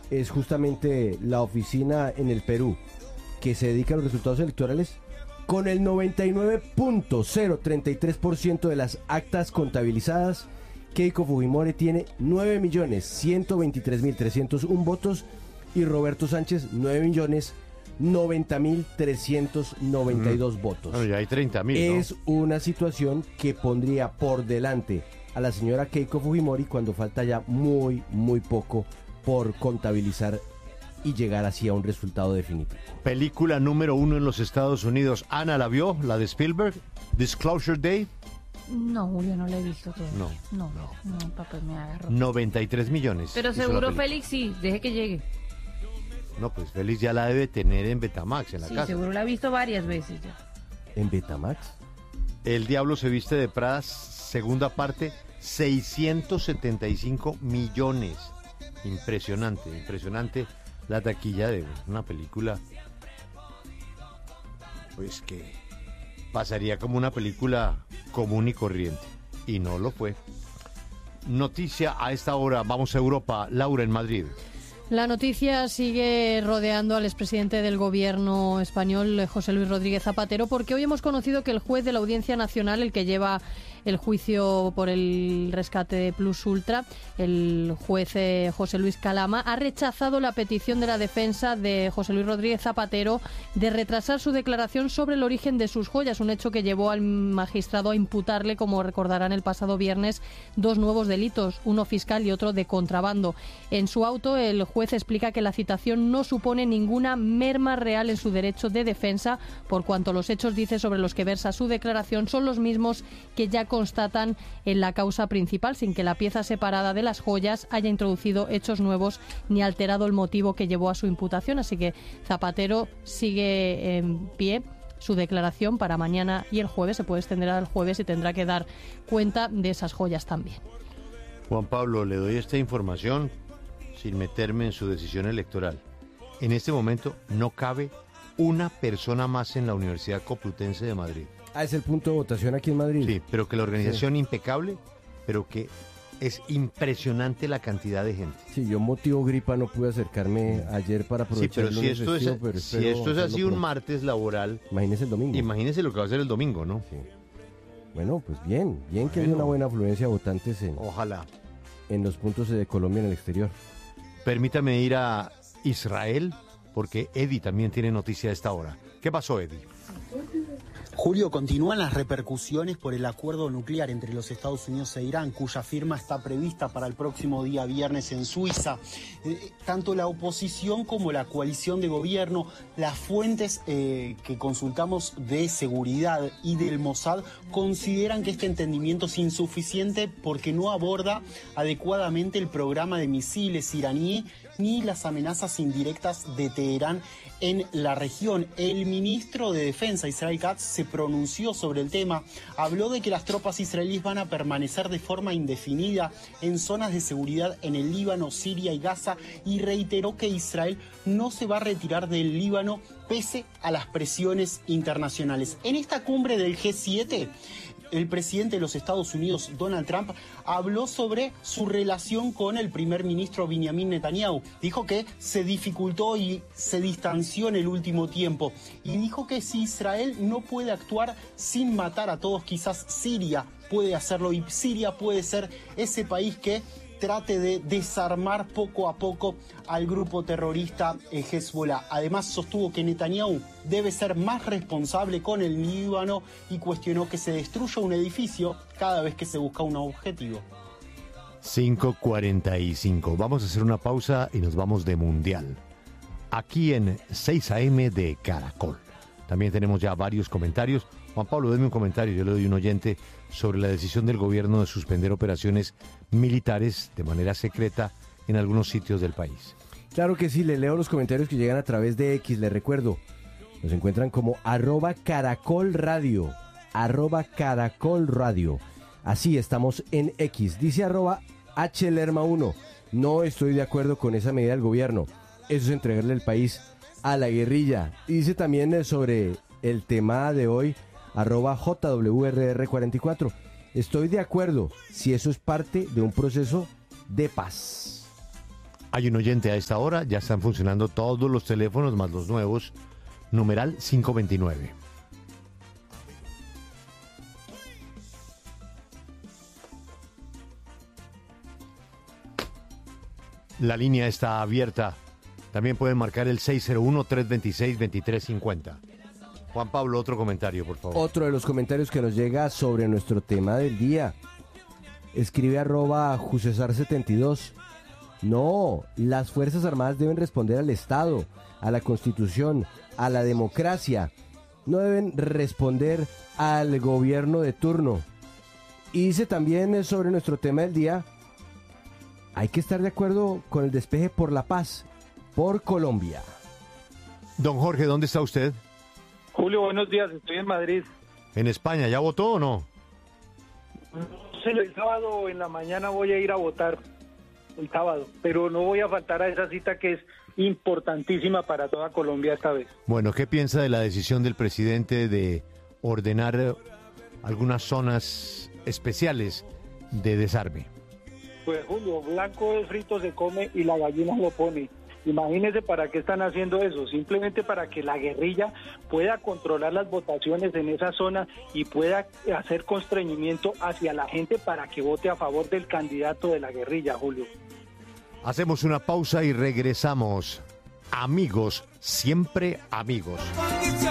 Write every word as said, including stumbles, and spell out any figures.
es justamente la oficina en el Perú que se dedica a los resultados electorales. Con el noventa y nueve punto cero treinta y tres por ciento de las actas contabilizadas, Keiko Fujimori tiene nueve millones ciento veintitrés mil trescientos uno votos y Roberto Sánchez nueve millones noventa mil trescientos noventa y dos mm. votos. Bueno, ya hay treinta mil, ¿no? Es una situación que pondría por delante a la señora Keiko Fujimori cuando falta ya muy, muy poco por contabilizar y llegar así a un resultado definitivo. Película número uno en los Estados Unidos. ¿Ana la vio? ¿La de Spielberg? ¿Disclosure Day? No, Julio, no la he visto todavía. No, no, no, no papá, me agarró. noventa y tres millones. Pero seguro Félix sí, deje que llegue. No, pues Félix ya la debe tener en Betamax, en la sí, casa. Sí, seguro la ha visto varias veces ya. ¿En Betamax? El Diablo se viste de Prada, segunda parte, seiscientos setenta y cinco millones. Impresionante, impresionante la taquilla de una película, pues que pasaría como una película común y corriente, y no lo fue. Noticia a esta hora, vamos a Europa. Laura, en Madrid. La noticia sigue rodeando al expresidente del gobierno español, José Luis Rodríguez Zapatero, porque hoy hemos conocido que el juez de la Audiencia Nacional, el que lleva el juicio por el rescate de Plus Ultra, el juez eh, José Luis Calama, ha rechazado la petición de la defensa de José Luis Rodríguez Zapatero de retrasar su declaración sobre el origen de sus joyas, un hecho que llevó al magistrado a imputarle, como recordarán, el pasado viernes, dos nuevos delitos, uno fiscal y otro de contrabando. En su auto, el juez explica que la citación no supone ninguna merma real en su derecho de defensa, por cuanto los hechos, dice, sobre los que versa su declaración son los mismos que ya constatan en la causa principal, sin que la pieza separada de las joyas haya introducido hechos nuevos ni alterado el motivo que llevó a su imputación. Así que Zapatero sigue en pie. Su declaración para mañana y el jueves se puede extender al jueves y tendrá que dar cuenta de esas joyas también. Juan Pablo, le doy esta información sin meterme en su decisión electoral. En este momento no cabe una persona más en la Universidad Complutense de Madrid. Ah, es el punto de votación aquí en Madrid. Sí, pero que la organización sí. impecable, pero que es impresionante la cantidad de gente. Sí, yo motivo gripa no pude acercarme ayer para aprovechar. Sí, pero si esto festivo, es, pero si esto es así un pronto. martes laboral, imagínese el domingo. Imagínese lo que va a ser el domingo, ¿no? Sí. Bueno, pues bien, bien que bueno. haya una buena afluencia de votantes en, ojalá, en los puntos de Colombia en el exterior. Permítame ir a Israel, porque Eddie también tiene noticia a esta hora. ¿Qué pasó, Eddie? Julio, continúan las repercusiones por el acuerdo nuclear entre los Estados Unidos e Irán, cuya firma está prevista para el próximo día viernes en Suiza. Eh, tanto la oposición como la coalición de gobierno, las fuentes eh, que consultamos de seguridad y del Mossad consideran que este entendimiento es insuficiente porque no aborda adecuadamente el programa de misiles iraní ni las amenazas indirectas de Teherán en la región. El ministro de Defensa, Israel Katz, se pronunció sobre el tema, habló de que las tropas israelíes van a permanecer de forma indefinida en zonas de seguridad en el Líbano, Siria y Gaza, y reiteró que Israel no se va a retirar del Líbano pese a las presiones internacionales. En esta cumbre del G siete, el presidente de los Estados Unidos, Donald Trump, habló sobre su relación con el primer ministro Benjamin Netanyahu. Dijo que se dificultó y se distanció en el último tiempo. Y dijo que si Israel no puede actuar sin matar a todos, quizás Siria puede hacerlo. Y Siria puede ser ese país que trate de desarmar poco a poco al grupo terrorista Hezbollah. Además, sostuvo que Netanyahu debe ser más responsable con el Líbano y cuestionó que se destruya un edificio cada vez que se busca un objetivo. cinco cuarenta y cinco. Vamos a hacer una pausa y nos vamos de Mundial. Aquí en seis a eme de Caracol. También tenemos ya varios comentarios. Juan Pablo, déme un comentario, yo le doy un oyente sobre la decisión del gobierno de suspender operaciones militares de manera secreta en algunos sitios del país. Claro que sí, le leo los comentarios que llegan a través de X, le recuerdo. Nos encuentran como arroba Caracol Radio, arroba Caracol Radio. Así estamos en X. Dice arroba hlerma uno. No estoy de acuerdo con esa medida del gobierno. Eso es entregarle el país a la guerrilla. Y dice también sobre el tema de hoy, arroba J W R R cuarenta y cuatro. Estoy de acuerdo si eso es parte de un proceso de paz. Hay un oyente a esta hora, ya están funcionando todos los teléfonos más los nuevos, numeral quinientos veintinueve. La línea está abierta. También pueden marcar el seis cero uno, tres dos seis, dos tres cinco cero. Juan Pablo, otro comentario, por favor. Otro de los comentarios que nos llega sobre nuestro tema del día. Escribe arroba jusesar setenta y dos. No, las Fuerzas Armadas deben responder al Estado, a la Constitución, a la democracia. No deben responder al gobierno de turno. Y dice también sobre nuestro tema del día, hay que estar de acuerdo con el despeje por la paz, por Colombia. Don Jorge, ¿dónde está usted? Julio, buenos días, estoy en Madrid. ¿En España? ¿Ya votó o no? Sí, el sábado en la mañana voy a ir a votar, el sábado, pero no voy a faltar a esa cita que es importantísima para toda Colombia esta vez. Bueno, ¿qué piensa de la decisión del presidente de ordenar algunas zonas especiales de desarme? Pues Julio, blanco de frito se come y la gallina lo pone. Imagínense para qué están haciendo eso, simplemente para que la guerrilla pueda controlar las votaciones en esa zona y pueda hacer constreñimiento hacia la gente para que vote a favor del candidato de la guerrilla, Julio. Hacemos una pausa y regresamos. Amigos, siempre amigos.